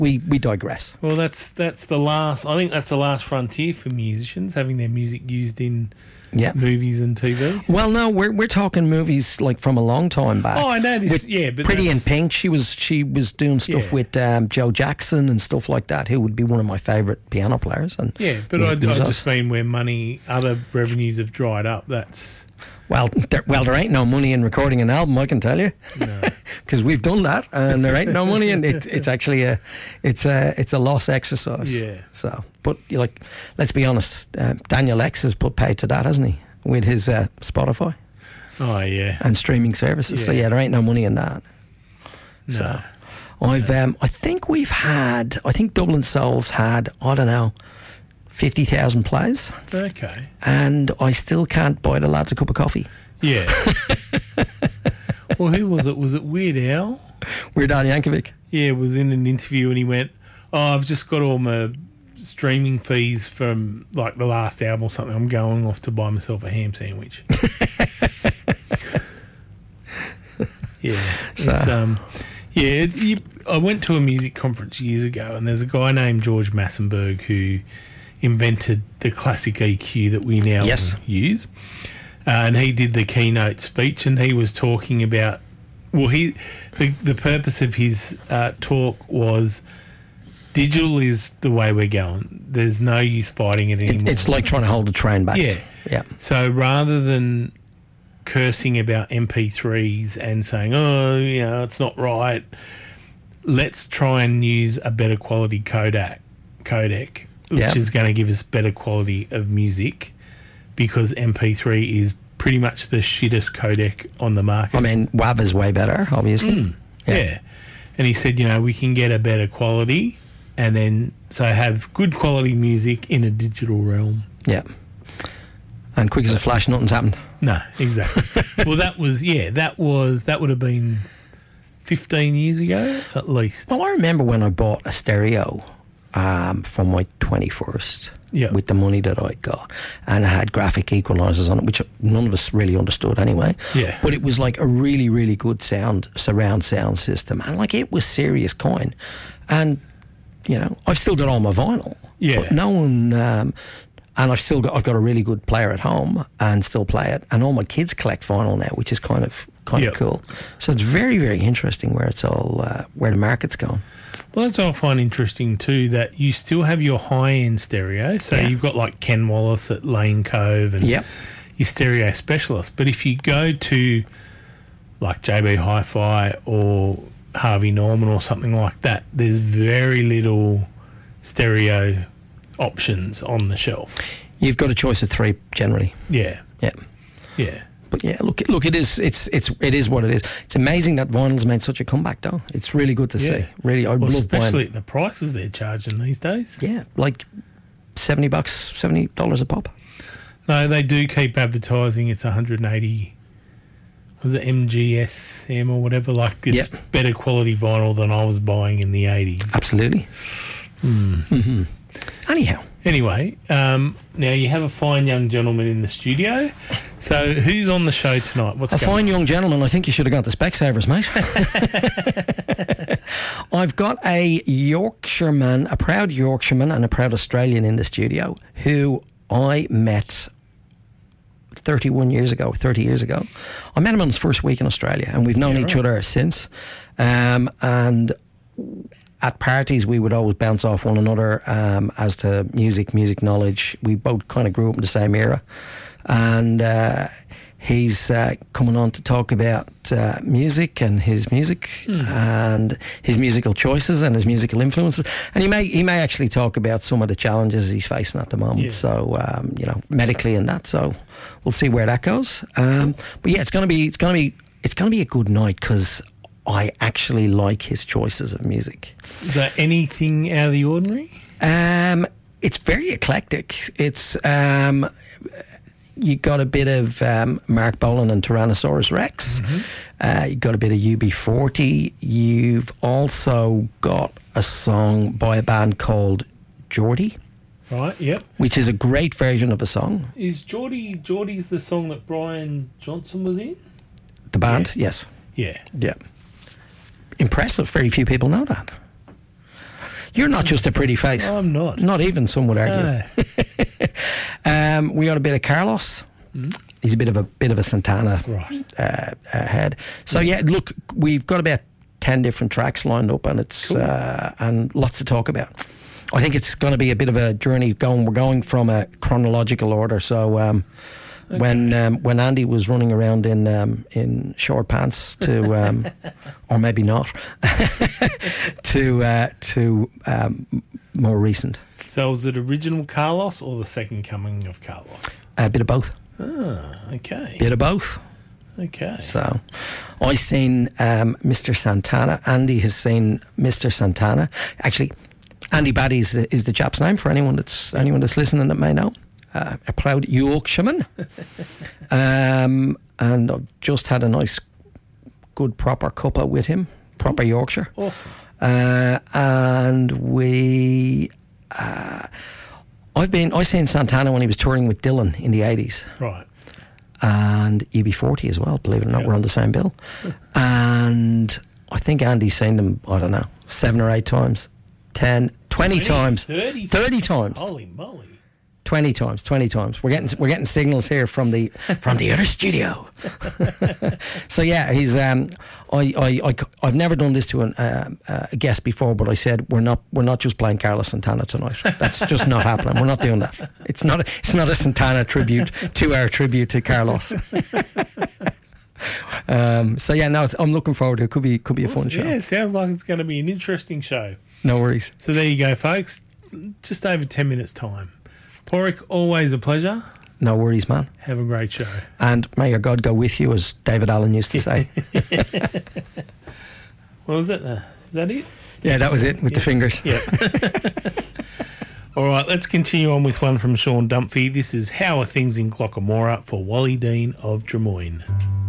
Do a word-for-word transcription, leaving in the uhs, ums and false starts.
we, we digress. Well, that's that's the last. I think that's the last frontier for musicians, having their music used in Yeah. movies and T V. Well, no, we're we're talking movies like from a long time back. Oh, I know this. With Yeah, but Pretty in that's- Pink. She was she was doing stuff Yeah. with um, Joe Jackson and stuff like that. Who would be one of my favourite piano players. And Yeah, but he- I, I he's us. just mean where money, other revenues have dried up. That's Well, there, well, there ain't no money in recording an album, I can tell you, no. because we've done that, and there ain't no money, and it, it's actually a, it's a, it's a loss exercise. Yeah. So, but you like, let's be honest, uh, Daniel X has put paid to that, hasn't he, with his uh, Spotify Oh yeah. and streaming services. So Yeah. yeah, there ain't no money in that. No. So, I've, um, I think we've had, I think Dublin Souls had, I don't know, fifty thousand plays, Okay. and I still can't buy the lads a cup of coffee. Yeah. Well, who was it? Was it Weird Al? Weird Al Yankovic. Yeah, was in an interview and he went, "Oh, I've just got all my streaming fees from like the last album or something. I'm going off to buy myself a ham sandwich." Yeah. So- It's um yeah, it, you, I went to a music conference years ago and there's a guy named George Massenberg who invented the classic E Q that we now Yes. use. Uh, and he did the keynote speech and he was talking about well he the, the purpose of his uh, talk was digital is the way we're going. There's no use fighting it anymore. It, it's like trying to hold a train back. Yeah. Yeah. So rather than cursing about M P threes and saying, oh, you know, it's not right, let's try and use a better quality codec, codec which Yeah. is going to give us better quality of music because M P three is pretty much the shittest codec on the market. I mean, WAV is way better, obviously. Mm, yeah. And he said, you know, we can get a better quality and then so have good quality music in a digital realm. Yeah. And quick as a flash, nothing's happened. No, exactly. Well, that was, yeah, that was, that would have been fifteen years ago at least. Well, I remember when I bought a stereo um, for my twenty-first Yeah. with the money that I got, and it had graphic equalizers on it, which none of us really understood anyway. Yeah. But it was like a really, really good sound, surround sound system. And like it was serious coin. And, you know, I've still got all my vinyl. Yeah. But no one... Um, and I've still got I've got a really good player at home and still play it, and all my kids collect vinyl now, which is kind of kind Yep. of cool. So it's very, very interesting where it's all uh, where the market's going. Well, that's what I find interesting too, that you still have your high-end stereo. So Yeah. you've got like Ken Wallace at Lane Cove and Yep. your stereo specialist. But if you go to like J B Hi-Fi or Harvey Norman or something like that, there's very little stereo options on the shelf. You've got a choice of three generally. Yeah, Yeah. yeah. But yeah, look, look, it is, it's, it's, it is what it is. It's amazing that vinyl's made such a comeback, though. It's really good to Yeah. see. Really, I Well, love buying. especially at the prices they're charging these days. Yeah, like seventy bucks, seventy dollars a pop. No, they do keep advertising. It's one hundred eighty. Was it M G S M or whatever? Like it's Yep. better quality vinyl than I was buying in the eighties. Absolutely. Mm-hmm. Anyhow, Anyway, um, now you have a fine young gentleman in the studio. So who's on the show tonight? What's a going fine young gentleman. I think you should have got the Specsavers, mate. I've got a Yorkshireman, a proud Yorkshireman, and a proud Australian in the studio who I met thirty-one years ago, thirty years ago. I met him on his first week in Australia, and we've known Yeah, each right. other since. Um, and at parties, we would always bounce off one another um, as to music, music knowledge. We both kind of grew up in the same era. And uh, he's uh, coming on to talk about uh, music and his music and his musical choices and his musical influences. And he may he may actually talk about some of the challenges he's facing at the moment. Yeah. So um, you know, medically and that. So we'll see where that goes. Um, but yeah, it's gonna be it's gonna be it's gonna be a good night because I actually like his choices of music. Is there anything out of the ordinary? Um, it's very eclectic. It's um, you got a bit of um, Mark Bolan and Tyrannosaurus Rex. Mm-hmm. Uh, you got a bit of U B forty. You've also got a song by a band called Geordie, Right, yep. which is a great version of a song. Is Geordie, Geordie's the song that Brian Johnson was in? The band, yes, Yeah. yeah. Impressive. Very few people know that. You're not just a pretty face. I'm not. Not even, some would argue. No. um, we got a bit of Carlos. Mm. He's a bit of a bit of a Santana right. uh, uh, head. So yeah, look, we've got about ten different tracks lined up, and it's cool. uh, and lots to talk about. I think it's going to be a bit of a journey. Going, we're going from a chronological order. So um, okay. when um, when Andy was running around in um, in short pants to, um, or maybe not, to uh, to um, more recent. So was it original Carlos or the second coming of Carlos? A bit of both. Ah, okay. Bit of both. Okay. So, I've seen um, Mister Santana. Andy has seen Mister Santana. Actually, Andy Baddy is the, is the chap's name for anyone that's anyone that's listening that may know. Uh, a proud Yorkshireman. um, and I've just had a nice, good, proper cuppa with him. Proper Yorkshire. Awesome. Uh, and we... Uh, I've been I seen Santana when he was touring with Dylan in the eighties. Right. And E B forty as well, believe it or not, yep. We're on the same bill. And I think Andy's seen them, I don't know, seven or eight times, ten, twenty thirty, times, thirty, thirty times. Holy moly. Twenty times, twenty times. We're getting we're getting signals here from the from the other studio. So yeah, he's. Um, I, I I I've never done this to an, uh, a guest before, but I said we're not we're not just playing Carlos Santana tonight. That's just not happening. We're not doing that. It's not a, it's not a Santana tribute to our tribute to Carlos. um, so yeah, no, it's, I'm looking forward to it. Could be could be a fun show. Yeah, it sounds like it's going to be an interesting show. No worries. So there you go, folks. Just over ten minutes time. Porrick, always a pleasure. No worries, man. Have a great show. And may your God go with you, as David Allen used to say. What was it? Uh, is that it? Yeah, that was it, with yeah. the fingers. Yeah. All right, let's continue on with one from Sean Dunphy. This is How Are Things in Glockamora for Wally Dean of Drummoyne.